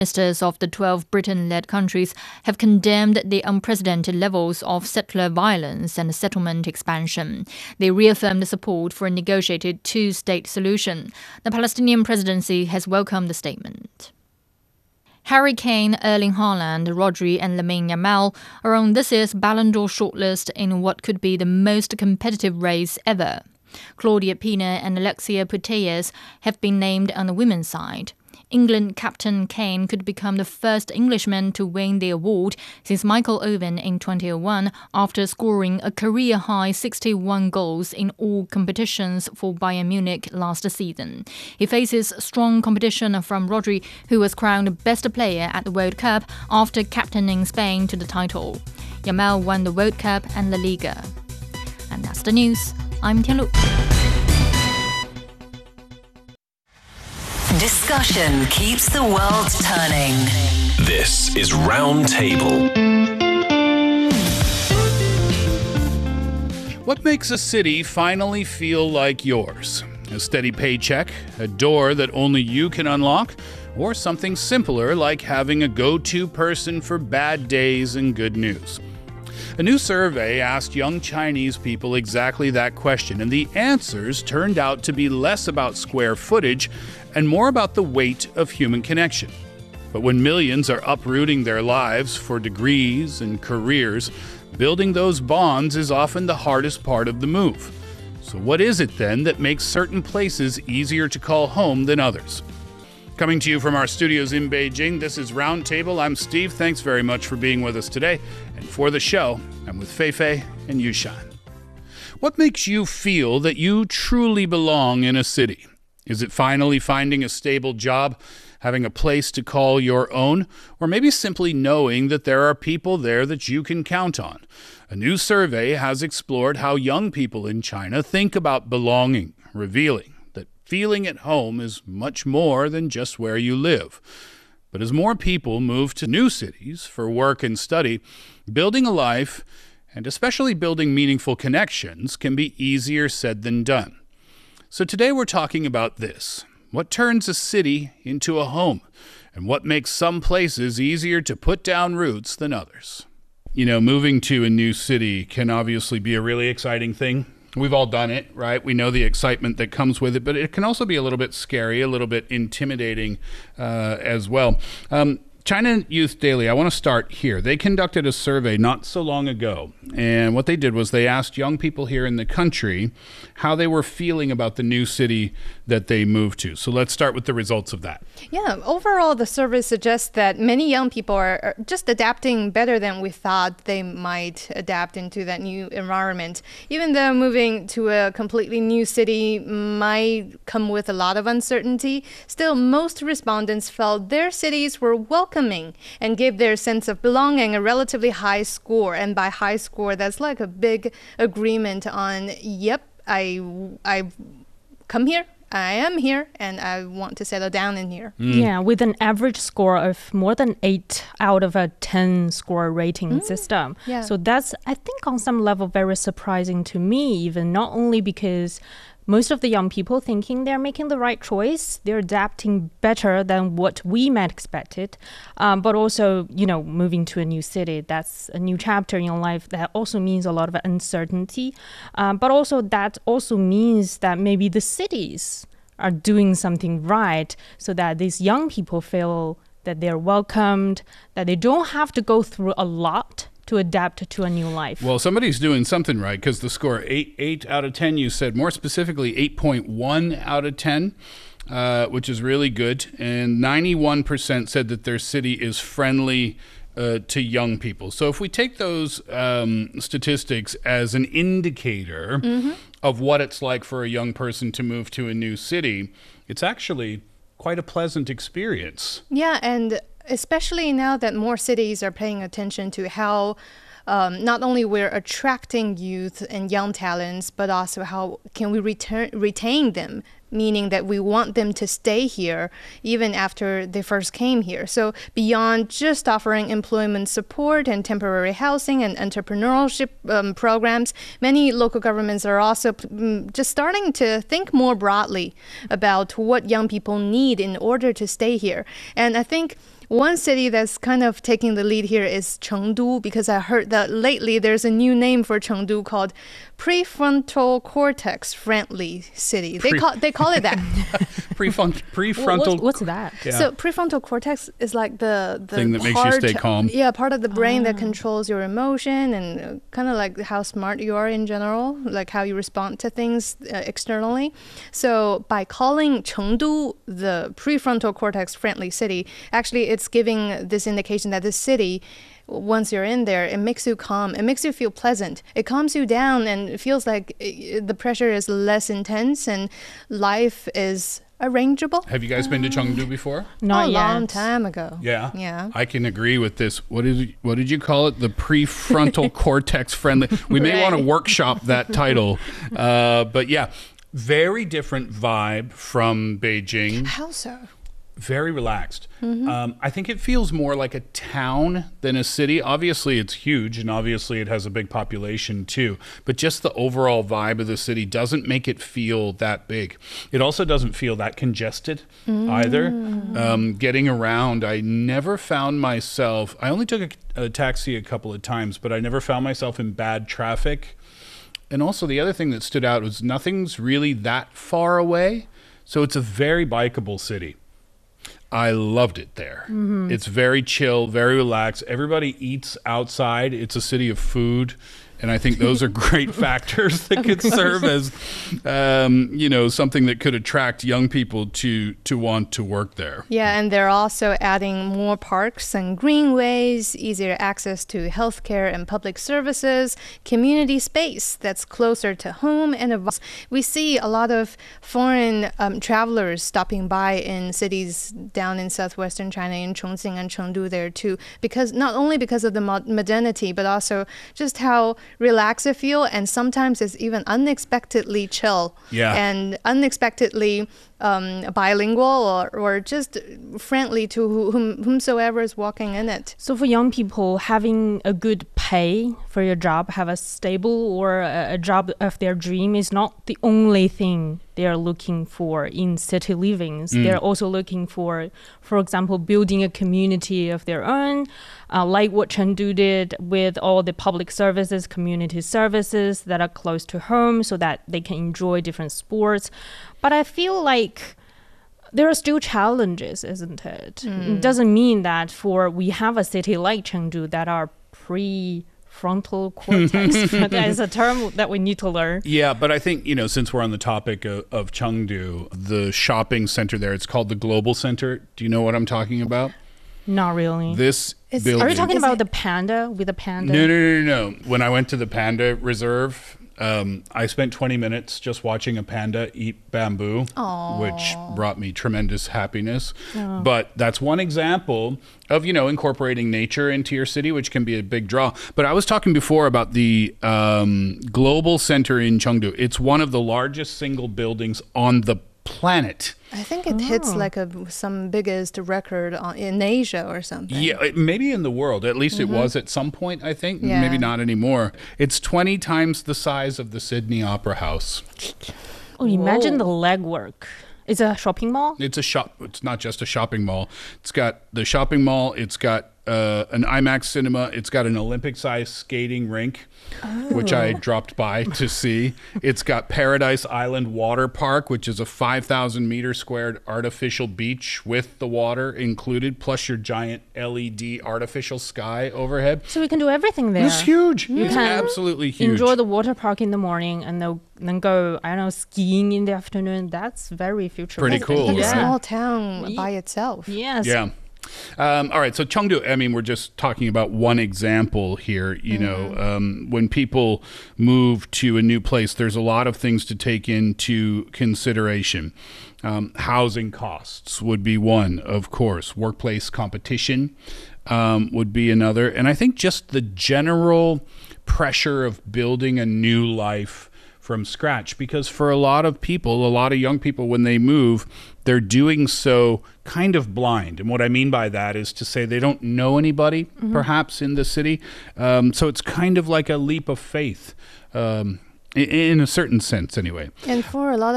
Ministers of the 12 Britain-led countries have condemned the unprecedented levels of settler violence and settlement expansion. They reaffirmed support for a negotiated two-state solution. The Palestinian presidency has welcomed the statement. Harry Kane, Erling Haaland, Rodri and Lamine Yamal are on this year's Ballon d'Or shortlist in what could be the most competitive race ever. Claudia Pina and Alexia Putellas have been named on the women's side. England captain Kane could become the first Englishman to win the award since Michael Owen in 2001 after scoring a career-high 61 goals in all competitions for Bayern Munich last season. He faces strong competition from Rodri, who was crowned best player at the World Cup after captaining Spain to the title. Yamal won the World Cup and La Liga. And that's the news. I'm Tianlu. Discussion keeps the world turning. This is Roundtable. What makes a city finally feel like yours? A steady paycheck, a door that only you can unlock, or something simpler like having a go-to person for bad days and good news? A new survey asked young Chinese people exactly that question, and the answers turned out to be less about square footage and more about the weight of human connection. But when millions are uprooting their lives for degrees and careers, building those bonds is often the hardest part of the move. So what is it then that makes certain places easier to call home than others? Coming to you from our studios in Beijing, this is Roundtable. I'm Steve. Thanks very much for being with us today. And for the show, I'm with Feifei and Yushan. What makes you feel that you truly belong in a city? Is it finally finding a stable job, having a place to call your own, or maybe simply knowing that there are people there that you can count on? A new survey has explored how young people in China think about belonging, revealing that feeling at home is much more than just where you live. But as more people move to new cities for work and study, building a life, and especially building meaningful connections, can be easier said than done. So today we're talking about this. What turns a city into a home? And what makes some places easier to put down roots than others? You know, moving to a new city can obviously be a really exciting thing. We've all done it, right? We know the excitement that comes with it, but it can also be a little bit scary, a little bit intimidating as well. China Youth Daily, I want to start here. They conducted a survey not so long ago, and what they did was they asked young people here in the country how they were feeling about the new city that they moved to. So let's start with the results of that. Yeah, overall, the survey suggests that many young people are just adapting better than we thought they might adapt into that new environment. Even though moving to a completely new city might come with a lot of uncertainty, still most respondents felt their cities were welcoming and gave their sense of belonging a relatively high score. And by high score, that's like a big agreement on, yep, I come here, I am here, and I want to settle down in here. Yeah, with an average score of more than 8 out of a 10 score rating system. Yeah. So that's, I think, on some level, very surprising to me, even not only because most of the young people thinking they're making the right choice, they're adapting better than what we might expected, but also, you know, moving to a new city, that's a new chapter in your life. That also means a lot of uncertainty, but also that also means that maybe the cities are doing something right so that these young people feel that they're welcomed, that they don't have to go through a lot to adapt to a new life. Well, somebody's doing something right, because the score 8 out of 10, you said, more specifically 8.1 out of 10, which is really good. And 91% said that their city is friendly to young people. So if we take those statistics as an indicator of what it's like for a young person to move to a new city, it's actually quite a pleasant experience. Yeah, and especially now that more cities are paying attention to how not only we're attracting youth and young talents, but also how can we retain them, meaning that we want them to stay here even after they first came here. So beyond just offering employment support and temporary housing and entrepreneurship programs, many local governments are also just starting to think more broadly about what young people need in order to stay here. And I think One city that's kind of taking the lead here is Chengdu, because I heard that lately there's a new name for Chengdu called prefrontal cortex friendly city. They call it that. Prefrontal. What's that? Yeah. So prefrontal cortex is like the thing that makes you stay calm. Yeah, part of the brain that controls your emotion and kind of like how smart you are in general, like how you respond to things externally. So by calling Chengdu the prefrontal cortex friendly city, actually it's giving this indication that this city, once you're in there, it makes you calm. It makes you feel pleasant. It calms you down and it feels like the pressure is less intense and life is arrangeable. Have you guys been to Chengdu before? Not a yet. long time ago. Yeah. Yeah. I can agree with this. What did you call it? The prefrontal cortex friendly. We may want to workshop that title. But yeah, very different vibe from Beijing. How so? Very relaxed. I think it feels more like a town than a city. Obviously, it's huge, and obviously it has a big population too. But just the overall vibe of the city doesn't make it feel that big. It also doesn't feel that congested either. Getting around, I never found myself... I only took a taxi a couple of times, but I never found myself in bad traffic. And also the other thing that stood out was nothing's really that far away. So it's a very bikeable city. I loved it there. It's very chill, very relaxed. Everybody eats outside. It's a city of food. And I think those are great factors that could serve as, something that could attract young people to want to work there. Yeah, and they're also adding more parks and greenways, easier access to healthcare and public services, community space that's closer to home. And we see a lot of foreign travelers stopping by in cities down in southwestern China, in Chongqing and Chengdu there too, because not only because of the modernity, but also just how relaxed I feel, and sometimes it's even unexpectedly chill and unexpectedly bilingual or just friendly to whomsoever is walking in it. So for young people, having a good pay for your job, have a stable or a job of their dream is not the only thing they are looking for in city livings. They're also looking for example, building a community of their own, like what Chengdu did with all the public services, community services that are close to home so that they can enjoy different sports. But I feel like there are still challenges, isn't it? It doesn't mean that we have a city like Chengdu that are prefrontal cortex. That is a term that we need to learn. Yeah, but I think, since we're on the topic of Chengdu, the shopping center there, it's called the Global Center. Do you know what I'm talking about? Not really. This building. Are you talking about the panda with the panda? No. When I went to the panda reserve, I spent 20 minutes just watching a panda eat bamboo, which brought me tremendous happiness. But that's one example of, incorporating nature into your city, which can be a big draw. But I was talking before about the Global Center in Chengdu. It's one of the largest single buildings on the planet. I think it hits like some biggest record in Asia or something. Yeah, maybe in the world. At least it was at some point, I think. Yeah. Maybe not anymore. It's 20 times the size of the Sydney Opera House. Oh, imagine the legwork. It's a shopping mall? It's a shop. It's not just a shopping mall. It's got the shopping mall. It's got an IMAX cinema. It's got an Olympic-sized skating rink, which I dropped by to see. It's got Paradise Island Water Park, which is a 5,000 meter squared artificial beach with the water included, plus your giant LED artificial sky overhead. So we can do everything there. It's huge. You it's can absolutely huge. Enjoy the water park in the morning and then go, skiing in the afternoon. That's very futuristic. Pretty cool. In a right? small town by itself. Yes. Yeah. All right, so Chengdu, we're just talking about one example here. When people move to a new place, there's a lot of things to take into consideration. Housing costs would be one, of course. Workplace competition would be another. And I think just the general pressure of building a new life from scratch, because for a lot of young people, when they move, they're doing so kind of blind. And what I mean by that is to say they don't know anybody, perhaps, in the city. So it's kind of like a leap of faith, in a certain sense, anyway. And for a lot of